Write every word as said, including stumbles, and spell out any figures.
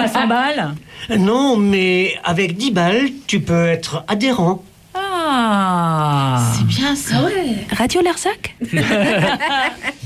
à cent balles. Non, mais avec dix balles, tu peux être adhérent. Ah. C'est bien ça. Ah ouais. Radio Larzac.